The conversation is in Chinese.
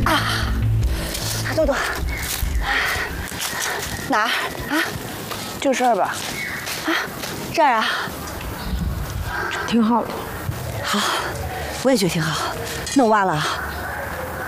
豆豆，哪儿啊？就这儿吧。啊，这儿啊。 挺好的。 好，我也觉得挺好。那我挖了啊。